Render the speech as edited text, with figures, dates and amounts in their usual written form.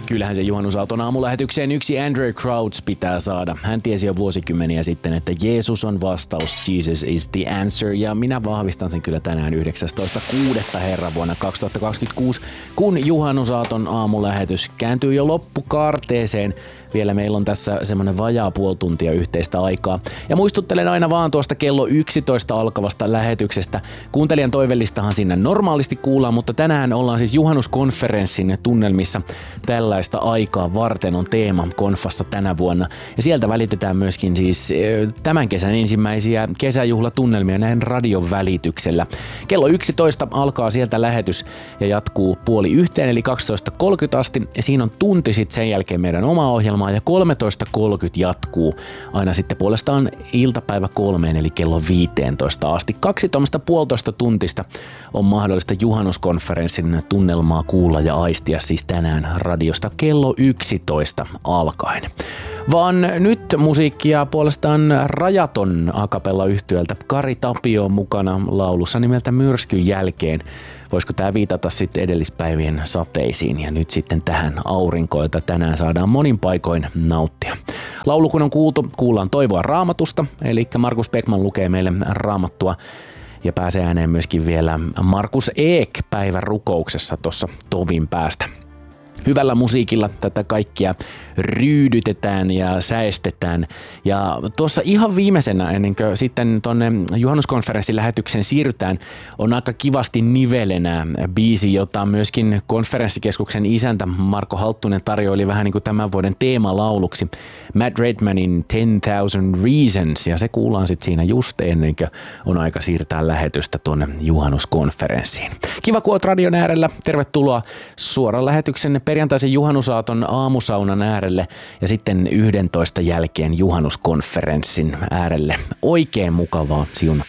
Kyllähän se juhannusaaton aamulähetykseen yksi Andrew Crouch pitää saada. Hän tiesi jo vuosikymmeniä sitten, että Jeesus on vastaus, Jesus is the answer, ja minä vahvistan sen kyllä tänään 19.6. herran vuonna 2026, kun juhannusaaton aamulähetys kääntyy jo loppukaarteeseen. Vielä meillä on tässä semmoinen vajaa puoli tuntia yhteistä aikaa. Ja muistuttelen aina vaan tuosta kello 11 alkavasta lähetyksestä. Kuuntelijan toivellistahan sinne normaalisti kuullaan, mutta tänään ollaan siis juhannuskonferenssin tunnelmissa. Tällaista aikaa varten on teema konfassa tänä vuonna. Ja sieltä välitetään myöskin siis tämän kesän ensimmäisiä kesäjuhlatunnelmia näin radion välityksellä. Kello 11 alkaa sieltä lähetys ja jatkuu 12:30 eli 12.30 asti. Ja siinä on tunti sitten sen jälkeen meidän oma ohjelma ja 13.30 jatkuu aina sitten puolestaan iltapäivä 3 eli kello 15 asti. 2,5 tuntista on mahdollista juhannuskonferenssin tunnelmaa kuulla ja aistia siis tänään radiosta kello 11 alkaen. Vaan nyt musiikkia puolestaan Rajaton a cappella -yhtyöltä. Kari Tapio on mukana laulussa nimeltä Myrskyn jälkeen. Voisiko tää viitata sitten edellispäivien sateisiin ja nyt sitten tähän aurinkoon, jota tänään saadaan monin paikoin nauttia. Laulu kun on kuultu, kuullaan toivoa Raamatusta, eli Markus Beckman lukee meille Raamattua ja pääsee ääneen myöskin vielä Markus Eek päivän rukouksessa tuossa tovin päästä. Hyvällä musiikilla tätä kaikkia ryydytetään ja säestetään. Ja tuossa ihan viimeisenä, ennen kuin sitten tonne juhannuskonferenssin lähetykseen siirrytään, on aika kivasti nivelenä biisi, jota myöskin konferenssikeskuksen isäntä Marko Halttunen tarjoili vähän niin kuin tämän vuoden teemalauluksi. Matt Redmanin 10,000 Reasons, ja se kuullaan sitten siinä just ennen kuin on aika siirtää lähetystä tuonne juhannuskonferenssiin. Kiva, kun oot radion äärellä. Tervetuloa suoran lähetyksen perjantaisen juhannusaaton aamusaunan äärelle ja sitten 11 jälkeen juhannuskonferenssin äärelle. Oikein mukavaa siunattua